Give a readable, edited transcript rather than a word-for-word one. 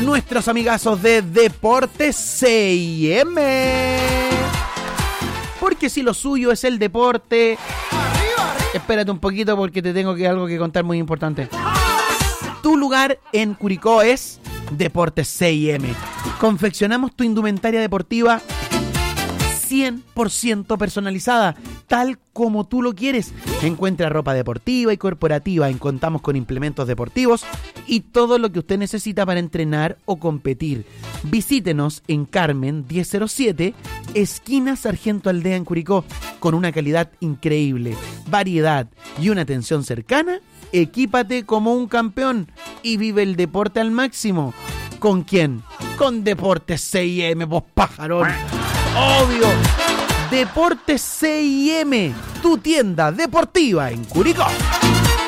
nuestros amigazos de Deportes C&M. Porque si lo suyo es el deporte... Espérate un poquito porque te tengo algo que contar muy importante. Tu lugar en Curicó es Deportes C&M. Confeccionamos tu indumentaria deportiva 100% personalizada, tal como tú lo quieres. Encuentra ropa deportiva y corporativa. Contamos con implementos deportivos y todo lo que usted necesita para entrenar o competir. Visítenos en Carmen 1007, esquina Sargento Aldea en Curicó, con una calidad increíble, variedad y una atención cercana. Equípate como un campeón y vive el deporte al máximo. ¿Con quién? Con Deportes C&M, vos pajarón. Obvio. Deportes C&M, tu tienda deportiva en Curicó.